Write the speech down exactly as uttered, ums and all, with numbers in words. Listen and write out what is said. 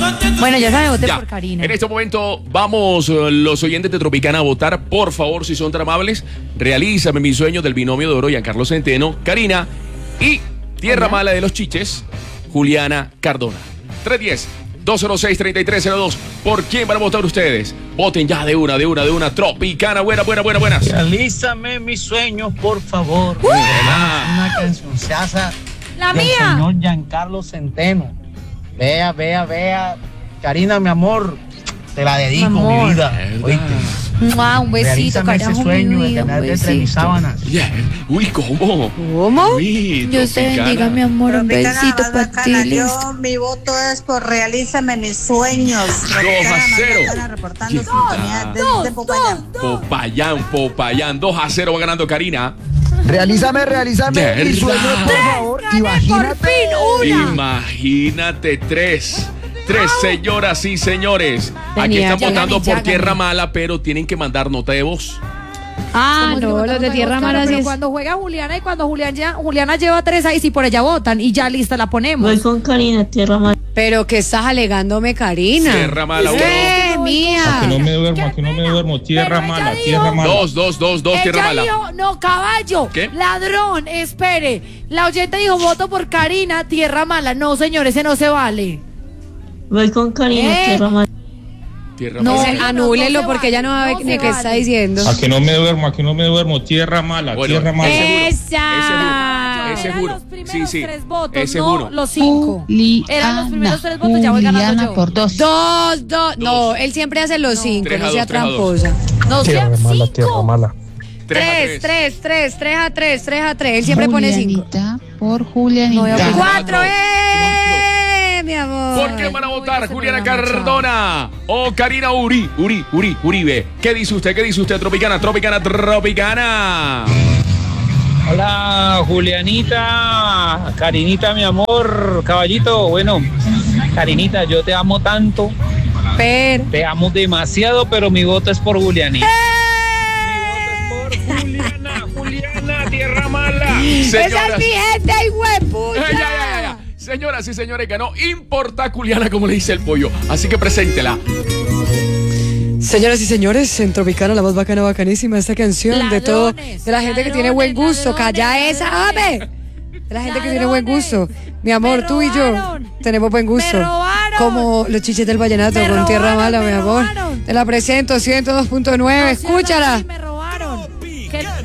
Bueno, ya sabe, voten Ya. por Karina. En este momento vamos eh, los oyentes de Tropicana a votar. Por favor, si son tan amables, realízame mi sueño del binomio de oro, Giancarlo Centeno, Karina y Tierra Mala de los Chiches, Juliana Cardona. tres uno cero, dos cero seis, tres tres cero dos. ¿Por quién van a votar ustedes? Voten ya de una, de una, de una. Tropicana, buena, buena, buena, buenas. Realízame mis sueños, por favor. Uh, Una cancionaza La del mía. señor Giancarlo Centeno. Vea, vea, vea. Karina, mi amor, te la dedico, Mi amor. mi vida. Verdad. Oíste. Mua, un besito, Realízame ese carajo, sueño mi de vida, un tenerte entre mis besito. sábanas. Yeah. Uy, ¿cómo? ¿Cómo? Uy, Dios te Tropicana. bendiga, mi amor, un Tropicana besito más para ti, bacana. listo. Yo, mi voto es por realízame mis sueños. Dos a cero. Tropicana reportando Dos, sintonía desde Popayán. Popayán, Popayán. dos a cero va ganando Karina. Realízame, realízame ¿Verdad? mis sueños, por favor. Imagínate. Imagínate, tres. Tres, señoras y señores. Aquí Tenía, están ya votando gané, ya por Tierra gané. Mala, pero tienen que mandar nota de voz. Ah, no, los de Tierra Mala sí Pero es. cuando juega Juliana y cuando Julián ya- Juliana lleva tres ahí, sí por ella votan y ya lista la ponemos. Voy con Karina, Tierra Mala. Pero que estás alegándome, Karina. Tierra Mala, uno. ¡Eh, mía! Aquí no me duermo, aquí no me duermo. Tierra Pero ella mala, dijo- tierra mala. Dos, dos, dos, dos, Tierra Ella Mala. dijo, no, caballo, ¿Qué? ladrón, espere. La oyente dijo, voto por Karina, Tierra Mala. No, señor, ese no se vale. Voy con Karina, ¿Eh? Tierra Mala. Tierra No, Mala. Ese, no, anúlelo no se porque ella no va a ver vale, ni no qué se está vale. diciendo. Aquí no me duermo, aquí no me duermo. Tierra mala, Bueno, tierra mala. ese ¡Esa! Ese Eran juro. los primeros Sí, sí. tres votos, Ese no juro. los cinco. Eran los primeros tres votos, ya voy ganando yo. por dos. Dos, dos. No, él siempre hace los cinco, Tres a no sea dos, tres a dos. tramposa. No sean cinco. mala. Tres a Tres, tres, tres, tres a tres, tres a tres. Él siempre pone cinco. Por No, Julianita. ya- Cuatro, ¡eh! Mi amor. ¿Por qué van a votar Uy, Juliana ese programa, Cardona o Karina Uri? Uri, Uri, Uribe. ¿Qué dice usted? ¿Qué dice usted? Tropicana, Tropicana, Tropicana. Hola, Julianita. Karinita, mi amor. Caballito, bueno. Karinita, yo te amo tanto. Per. Te amo demasiado, pero mi voto es por Julianita. Mi voto es por Juliana. Juliana, Tierra Mala. Esa es Señoras, mi gente, hijueputa. ya, ya, ya, ya. Señoras y señores, ganó Importa Juliana, como le dice el pollo. Así que preséntela. Señoras y señores, en Tropicana, la más bacana, bacanísima, esta canción de todo, Ladrones, de la gente que tiene buen ladrones, gusto, calla ladrones, esa, ladrones. ¡ame! De la gente que tiene buen Ladrones. gusto. Mi amor, Me tú y yo robaron. tenemos buen gusto. Me robaron. Como los chiches del vallenato Me con Tierra robaron, Mala, me mi amor. robaron. Te la presento, ciento dos punto nueve, No, cierto, escúchala. sí, me robaron. ¿Qué?